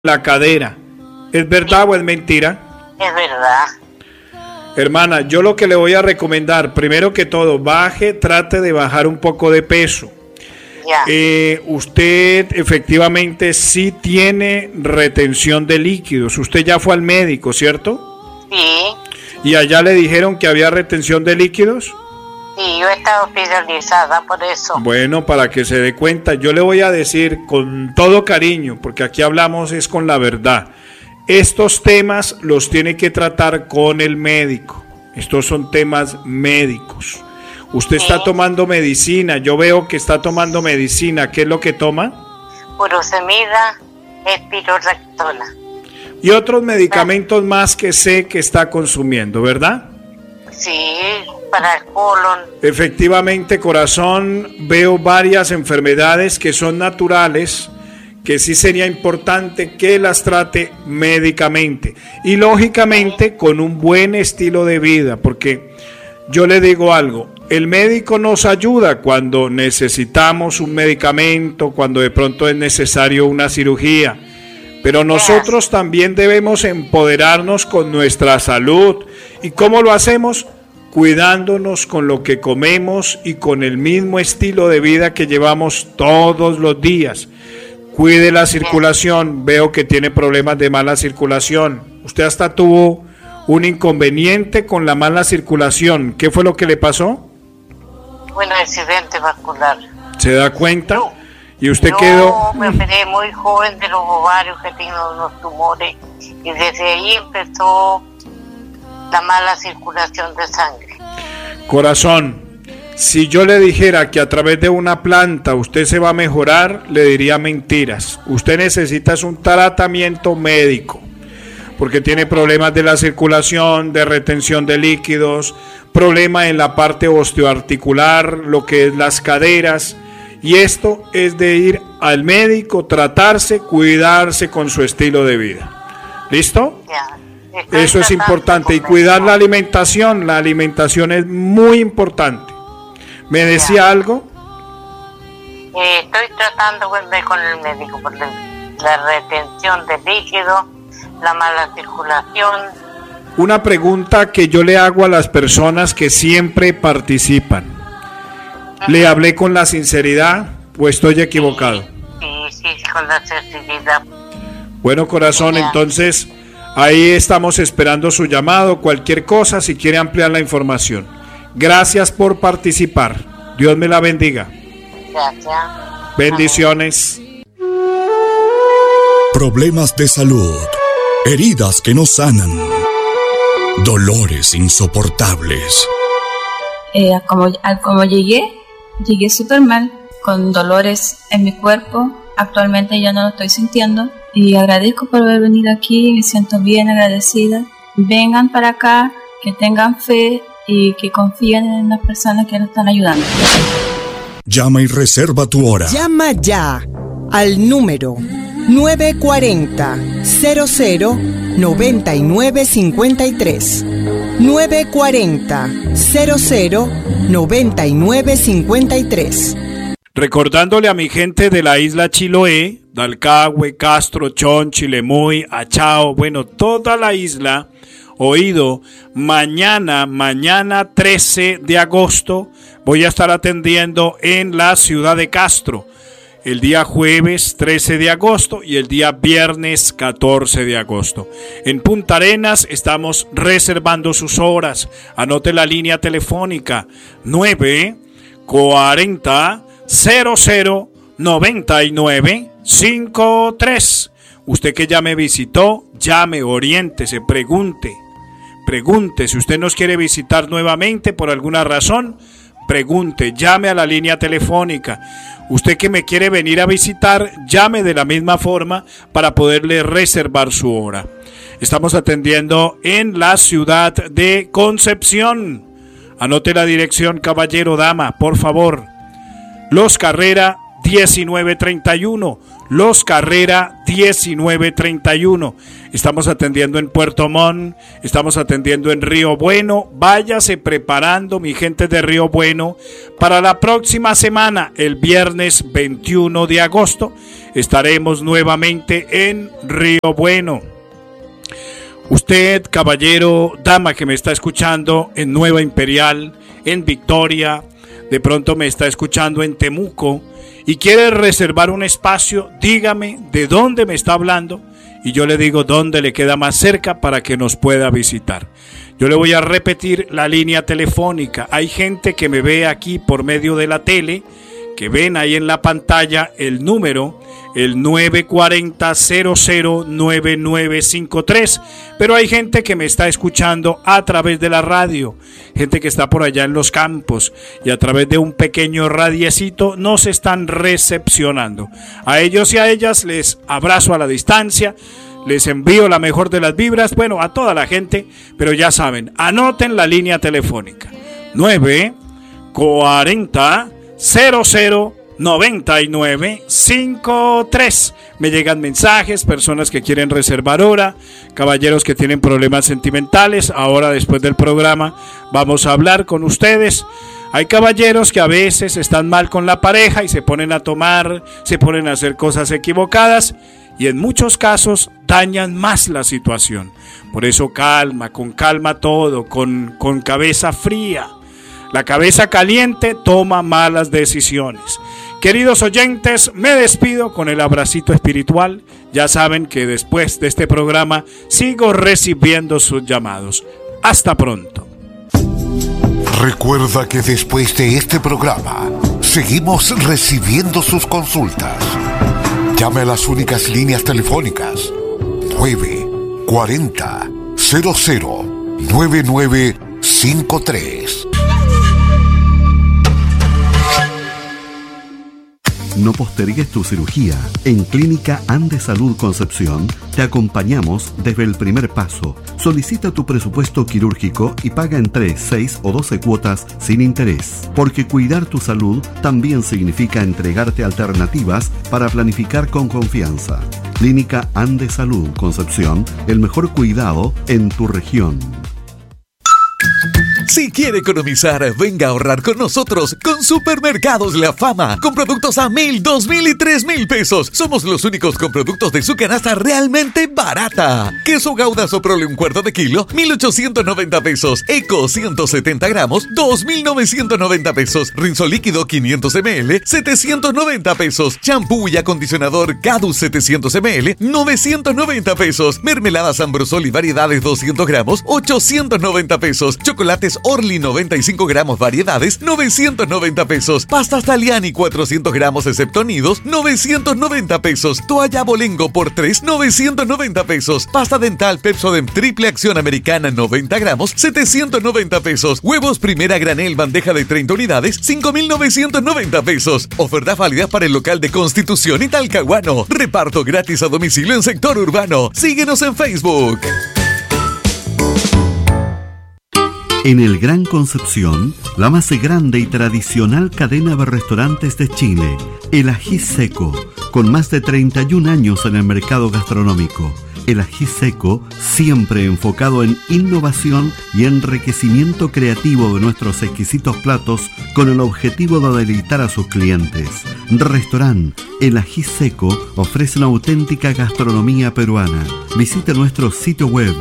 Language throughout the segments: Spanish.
la cadera. ¿Es verdad o es mentira? Es verdad. Hermana, yo lo que le voy a recomendar, primero que todo, trate de bajar un poco de peso. Ya. Usted efectivamente sí tiene retención de líquidos. Usted ya fue al médico, ¿cierto? Sí. ¿Y allá le dijeron que había retención de líquidos? Sí, yo he estado hospitalizada por eso. Bueno, para que se dé cuenta, yo le voy a decir con todo cariño, porque aquí hablamos es con la verdad. Estos temas los tiene que tratar con el médico. Estos son temas médicos. Usted está tomando medicina, yo veo que está tomando medicina. ¿Qué es lo que toma? Furosemida, espironolactona. Y otros medicamentos más que sé que está consumiendo, ¿verdad? Sí, para el colon. Efectivamente, corazón, veo varias enfermedades que son naturales, que sí sería importante que las trate médicamente y lógicamente con un buen estilo de vida, porque yo le digo algo, el médico nos ayuda cuando necesitamos un medicamento, cuando de pronto es necesario una cirugía, pero nosotros también debemos empoderarnos con nuestra salud. ¿Y cómo lo hacemos? Cuidándonos con lo que comemos y con el mismo estilo de vida que llevamos todos los días. Cuide la circulación, veo que tiene problemas de mala circulación. Usted hasta tuvo un inconveniente con la mala circulación. ¿Qué fue lo que le pasó? Un accidente vascular. ¿Se da cuenta? Y usted yo quedó... me operé muy joven de los ovarios, que tengo unos tumores, y desde ahí empezó la mala circulación de sangre. Corazón, si yo le dijera que a través de una planta usted se va a mejorar, le diría mentiras. Usted necesita un tratamiento médico, porque tiene problemas de la circulación, de retención de líquidos, problema en la parte osteoarticular, lo que es las caderas, y esto es de ir al médico, tratarse, cuidarse con su estilo de vida. ¿Listo? Ya. Eso es importante, y cuidar la alimentación es muy importante. ¿Me decía algo? Estoy tratando con el médico por la retención de líquido, la mala circulación. Una pregunta que yo le hago a las personas que siempre participan. ¿Le hablé con la sinceridad o estoy equivocado? Sí, con la sinceridad. Bueno, corazón, entonces ahí estamos esperando su llamado, cualquier cosa, si quiere ampliar la información. Gracias por participar. Dios me la bendiga. Gracias. Bendiciones. Problemas de salud, heridas que no sanan, dolores insoportables. Como llegué súper mal, con dolores en mi cuerpo. Actualmente ya no lo estoy sintiendo y agradezco por haber venido aquí, me siento bien agradecida. Vengan para acá, que tengan fe y que confíen en las personas que nos están ayudando. Llama y reserva tu hora. Llama ya al número 940-00-9953. 940-00-9953. Recordándole a mi gente de la isla Chiloé, Dalcahue, Castro, Chonchi, Lemuy, Achao, bueno, toda la isla, oído, mañana 13 de agosto, voy a estar atendiendo en la ciudad de Castro, el día jueves 13 de agosto y el día viernes 14 de agosto. En Punta Arenas estamos reservando sus horas, anote la línea telefónica 940-00-9953. Usted que ya me visitó, llame, oriéntese, pregunte, si usted nos quiere visitar nuevamente por alguna razón, pregunte, llame a la línea telefónica. Usted que me quiere venir a visitar, llame de la misma forma para poderle reservar su hora. Estamos atendiendo en la ciudad de Concepción. Anote la dirección, caballero, dama, por favor. Los Carrera 1931, Los Carrera 1931. Estamos atendiendo en Puerto Montt, estamos atendiendo en Río Bueno. Váyase preparando, mi gente de Río Bueno, para la próxima semana, el viernes 21 de agosto, estaremos nuevamente en Río Bueno. Usted, caballero, dama que me está escuchando en Nueva Imperial, en Victoria, de pronto me está escuchando en Temuco y quiere reservar un espacio, dígame de dónde me está hablando y yo le digo dónde le queda más cerca para que nos pueda visitar. Yo le voy a repetir la línea telefónica. Hay gente que me ve aquí por medio de la tele, que ven ahí en la pantalla el número, el 940-009953, pero hay gente que me está escuchando a través de la radio, gente que está por allá en los campos y a través de un pequeño radiecito nos están recepcionando. A ellos y a ellas les abrazo a la distancia, les envío la mejor de las vibras, bueno, a toda la gente, pero ya saben, anoten la línea telefónica 940-009953. Me llegan mensajes, personas que quieren reservar hora, caballeros que tienen problemas sentimentales. Ahora, después del programa, vamos a hablar con ustedes. Hay caballeros que a veces están mal con la pareja y se ponen a tomar, se ponen a hacer cosas equivocadas y en muchos casos dañan más la situación. Por eso calma, con calma todo, con cabeza fría. La cabeza caliente toma malas decisiones. Queridos oyentes, me despido con el abracito espiritual. Ya saben que después de este programa sigo recibiendo sus llamados. Hasta pronto. Recuerda que después de este programa seguimos recibiendo sus consultas. Llame a las únicas líneas telefónicas 940-009953. No postergues tu cirugía. En Clínica Andes Salud Concepción te acompañamos desde el primer paso. Solicita tu presupuesto quirúrgico y paga en 3, 6 o 12 cuotas sin interés. Porque cuidar tu salud también significa entregarte alternativas para planificar con confianza. Clínica Andes Salud Concepción, el mejor cuidado en tu región. Si quiere economizar, venga a ahorrar con nosotros con Supermercados La Fama, con productos a 1,000, 2,000 y 3,000 pesos. Somos los únicos con productos de su canasta realmente barata. Queso Gouda Soprole un cuarto de kilo, 1,890 pesos. Eco 170 gramos, 2,990 pesos. Rinzo líquido 500 ml, 790 pesos. Champú y acondicionador Cadus 700 ml, 990 pesos. Mermeladas Ambrosol y variedades 200 gramos, 890 pesos. Chocolates Orly 95 gramos variedades, 990 pesos. Pastas Taliani 400 gramos excepto nidos, 990 pesos. Toalla Bolengo por 3, 990 pesos. Pasta dental Pepsodent triple acción americana 90 gramos, 790 pesos. Huevos primera granel bandeja de 30 unidades, 5,990 pesos. Ofertas válidas para el local de Constitución y Talcahuano. Reparto gratis a domicilio en sector urbano. Síguenos en Facebook. En el Gran Concepción, la más grande y tradicional cadena de restaurantes de Chile, El Ají Seco, con más de 31 años en el mercado gastronómico. El Ají Seco, siempre enfocado en innovación y enriquecimiento creativo de nuestros exquisitos platos con el objetivo de deleitar a sus clientes. Restaurant El Ají Seco ofrece una auténtica gastronomía peruana. Visite nuestro sitio web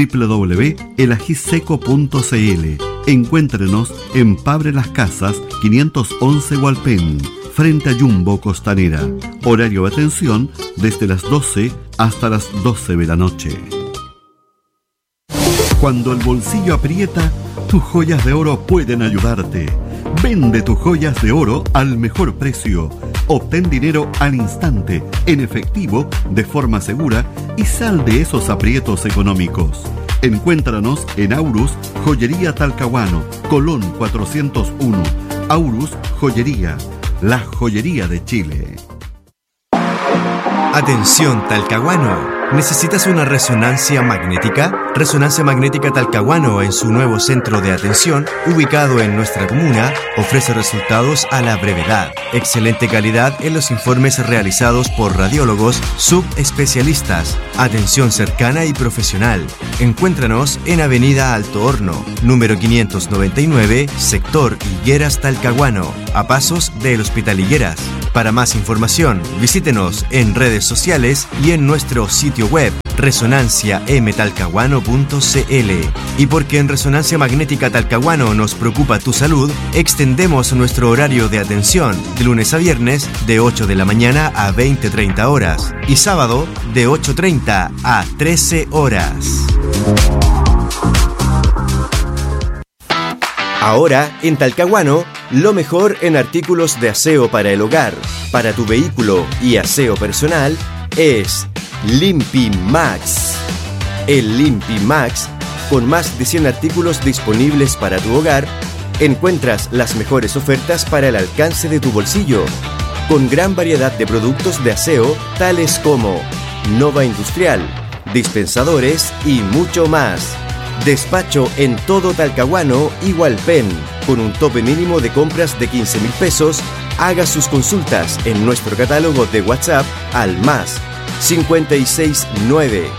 www.elajiseco.cl. Encuéntrenos en Pabre Las Casas, 511 Hualpén, frente a Jumbo Costanera. Horario de atención desde las 12 hasta las 12 de la noche. Cuando el bolsillo aprieta, tus joyas de oro pueden ayudarte. Vende tus joyas de oro al mejor precio. Obtén dinero al instante, en efectivo, de forma segura y sal de esos aprietos económicos. Encuéntranos en Aurus Joyería Talcahuano, Colón 401. Aurus Joyería, la joyería de Chile. Atención Talcahuano, ¿Necesitas una resonancia magnética? Resonancia Magnética Talcahuano, en su nuevo centro de atención, ubicado en nuestra comuna, ofrece resultados a la brevedad. Excelente calidad en los informes realizados por radiólogos subespecialistas. Atención cercana y profesional. Encuéntranos en Avenida Alto Horno, número 599, sector Higueras Talcahuano, a pasos del Hospital Higueras. Para más información, visítenos en redes sociales y en nuestro sitio web resonanciamtalcahuano.cl. Y porque en Resonancia Magnética Talcahuano nos preocupa tu salud, extendemos nuestro horario de atención de lunes a viernes de 8 de la mañana a 20:30 horas y sábado de 8:30 a 13 horas. Ahora, en Talcahuano, lo mejor en artículos de aseo para el hogar, para tu vehículo y aseo personal es LimpiMax. El LimpiMax, con más de 100 artículos disponibles para tu hogar, encuentras las mejores ofertas para el alcance de tu bolsillo, con gran variedad de productos de aseo tales como Nova Industrial, dispensadores y mucho más. Despacho en todo Talcahuano y Hualpén, con un tope mínimo de compras de 15.000 pesos. Haga sus consultas en nuestro catálogo de WhatsApp al más 569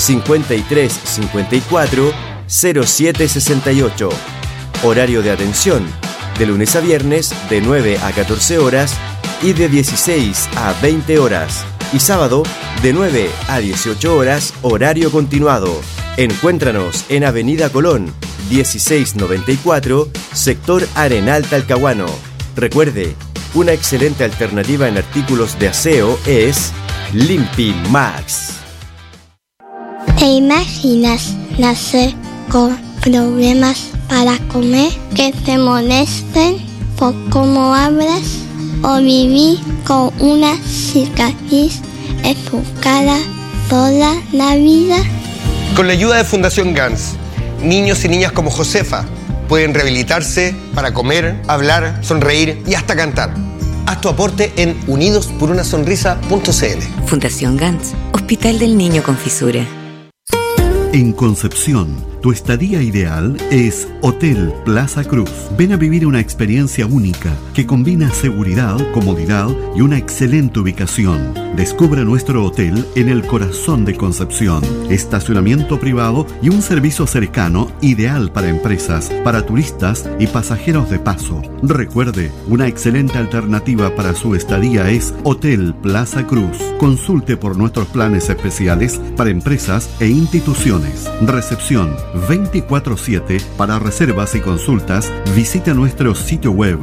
5354 0768. Horario de atención de lunes a viernes de 9 a 14 horas y de 16 a 20 horas. Y sábado de 9 a 18 horas, horario continuado. Encuéntranos en Avenida Colón, 1694, sector Arenal Talcahuano. Recuerde, una excelente alternativa en artículos de aseo es LimpiMax. ¿Te imaginas nacer con problemas para comer, que te molesten por cómo hablas, o vivir con una cicatriz en tu cara toda la vida? Con la ayuda de Fundación GANS, niños y niñas como Josefa pueden rehabilitarse para comer, hablar, sonreír y hasta cantar. Haz tu aporte en unidosporunasonrisa.cl. Fundación GANS, Hospital del Niño con Fisura. En Concepción, tu estadía ideal es Hotel Plaza Cruz. Ven a vivir una experiencia única que combina seguridad, comodidad y una excelente ubicación. Descubre nuestro hotel en el corazón de Concepción. Estacionamiento privado y un servicio cercano ideal para empresas, para turistas y pasajeros de paso. Recuerde, una excelente alternativa para su estadía es Hotel Plaza Cruz. Consulte por nuestros planes especiales para empresas e instituciones. Recepción 24/7. Para reservas y consultas, visita nuestro sitio web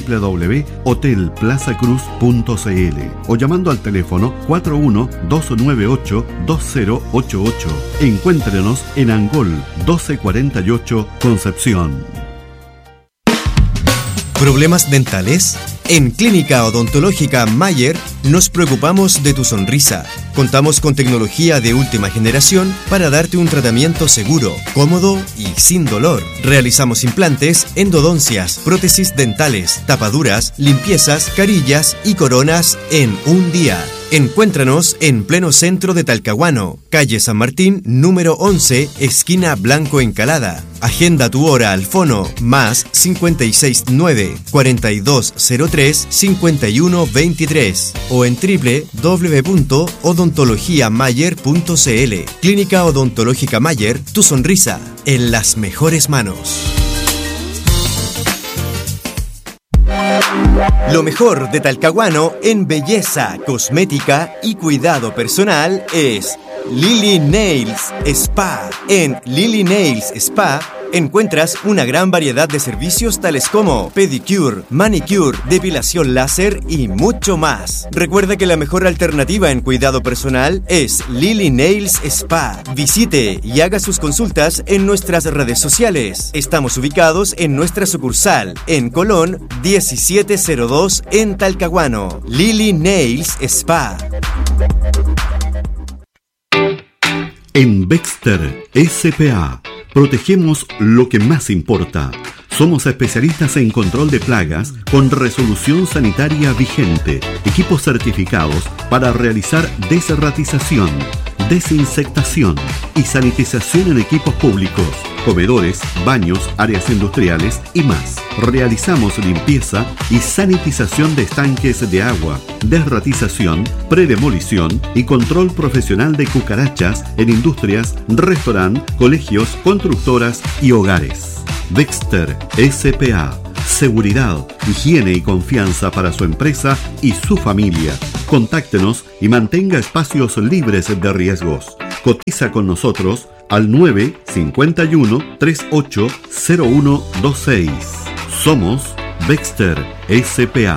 www.hotelplazacruz.cl o llamando al teléfono 41-298-2088. Encuéntrenos en Angol 1248, Concepción. ¿Problemas dentales? En Clínica Odontológica Mayer nos preocupamos de tu sonrisa. Contamos con tecnología de última generación para darte un tratamiento seguro, cómodo y sin dolor. Realizamos implantes, endodoncias, prótesis dentales, tapaduras, limpiezas, carillas y coronas en un día. Encuéntranos en pleno centro de Talcahuano, calle San Martín, número 11, esquina Blanco Encalada. Agenda tu hora al fono más 569-4203-5123 o en www.odontologiamayer.cl. Clínica Odontológica Mayer, tu sonrisa en las mejores manos. Lo mejor de Talcahuano en belleza, cosmética y cuidado personal es Lily Nails Spa. En Lily Nails Spa encuentras una gran variedad de servicios tales como pedicure, manicure, depilación láser y mucho más. Recuerda que la mejor alternativa en cuidado personal es Lily Nails Spa. Visite y haga sus consultas en nuestras redes sociales. Estamos ubicados en nuestra sucursal en Colón 1702 en Talcahuano. Lily Nails Spa. En Baxter S.p.A. protegemos lo que más importa. Somos especialistas en control de plagas con resolución sanitaria vigente, equipos certificados para realizar deserratización, Desinsectación y sanitización en equipos públicos, comedores, baños, áreas industriales y más. Realizamos limpieza y sanitización de estanques de agua, desratización, predemolición y control profesional de cucarachas en industrias, restaurantes, colegios, constructoras y hogares. Dexter S.p.A. Seguridad, higiene y confianza para su empresa y su familia. Contáctenos y mantenga espacios libres de riesgos. Cotiza con nosotros al 951 38 0126. Somos Dexter S.p.A.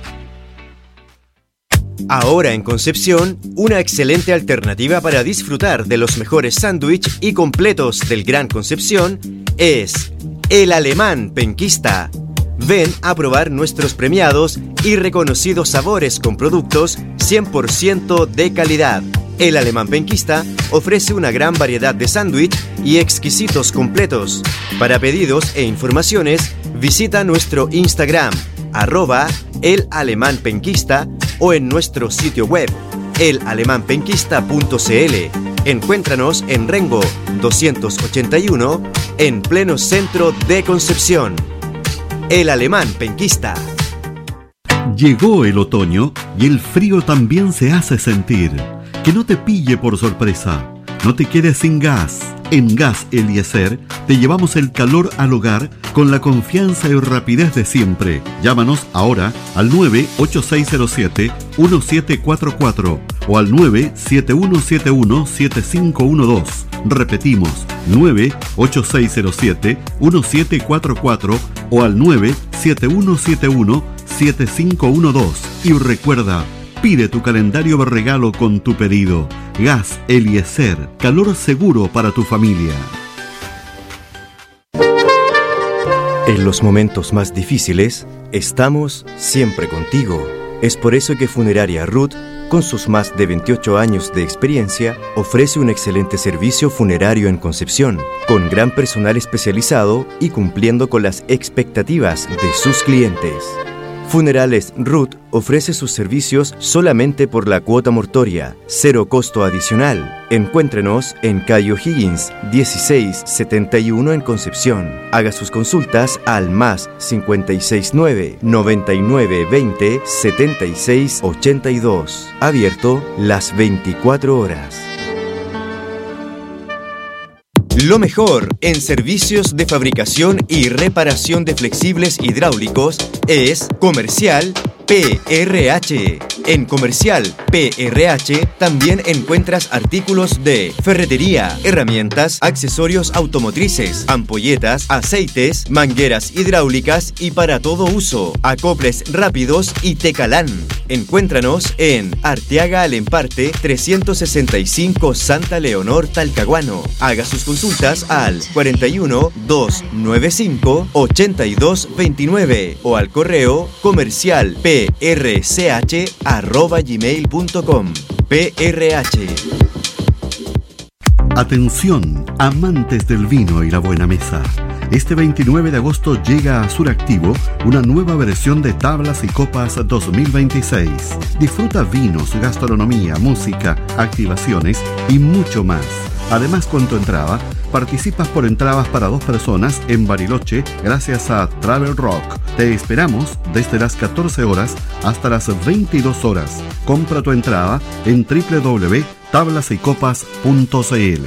Ahora en Concepción, una excelente alternativa para disfrutar de los mejores sándwiches y completos del Gran Concepción es El Alemán Penquista. Ven a probar nuestros premiados y reconocidos sabores con productos 100% de calidad. El Alemán Penquista ofrece una gran variedad de sándwich y exquisitos completos. Para pedidos e informaciones, visita nuestro Instagram, @elalemánpenquista, o en nuestro sitio web, elalemanpenquista.cl. Encuéntranos en Rengo 281, en pleno centro de Concepción. El Alemán Penquista. Llegó el otoño y el frío también se hace sentir. Que no te pille por sorpresa. No te quedes sin gas. En Gas Eliezer te llevamos el calor al hogar con la confianza y rapidez de siempre. Llámanos ahora al 98607-1744 o al 97171-7512. Repetimos, 98607-1744 o al 97171-7512. Y recuerda, pide tu calendario de regalo con tu pedido. Gas Eliezer, calor seguro para tu familia. En los momentos más difíciles, estamos siempre contigo. Es por eso que Funeraria Ruth, con sus más de 28 años de experiencia, ofrece un excelente servicio funerario en Concepción, con gran personal especializado y cumpliendo con las expectativas de sus clientes. Funerales Ruth ofrece sus servicios solamente por la cuota mortoria, cero costo adicional. Encuéntrenos en calle O'Higgins 1671 en Concepción. Haga sus consultas al más 569 99 20 76 82. Abierto las 24 horas. Lo mejor en servicios de fabricación y reparación de flexibles hidráulicos es Comercial PRH. En Comercial PRH también encuentras artículos de ferretería, herramientas, accesorios automotrices, ampolletas, aceites, mangueras hidráulicas y para todo uso, acoples rápidos y Tecalán. Encuéntranos en Arteaga Alemparte 365 Santa Leonor, Talcahuano. Haga sus consultas al 41 295 82 29 o al correo comercial prch@gmail.com. PRH. Atención, amantes del vino y la buena mesa. Este 29 de agosto llega a Suractivo una nueva versión de Tablas y Copas 2026. Disfruta vinos, gastronomía, música, activaciones y mucho más. Además, con tu entrada, participas por entradas para 2 personas en Bariloche gracias a Travel Rock. Te esperamos desde las 14 horas hasta las 22 horas. Compra tu entrada en www.tablasycopas.cl.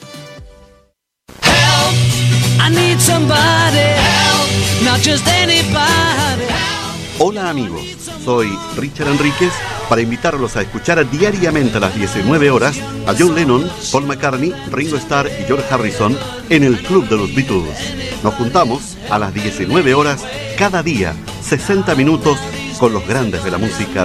Hola amigos, soy Richard Enríquez para invitarlos a escuchar diariamente a las 19 horas a John Lennon, Paul McCartney, Ringo Starr y George Harrison en el Club de los Beatles. Nos juntamos a las 19 horas cada día, 60 minutos con los grandes de la música